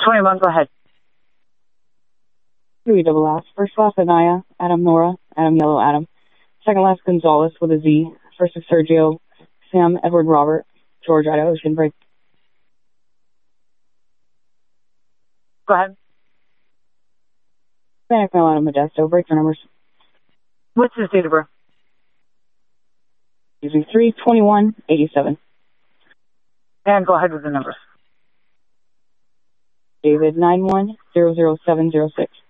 21, go ahead. 3 double S. First class Anaya, Adam Nora, Adam Yellow Adam. Second last Gonzalez with a Z. First is Sergio, Sam Edward Robert, George Idaho Ocean Break. Go ahead. Hispanic male Adam Modesto, break your numbers. What's his date of birth? 3/21/87. And go ahead with the numbers. David 91-00706.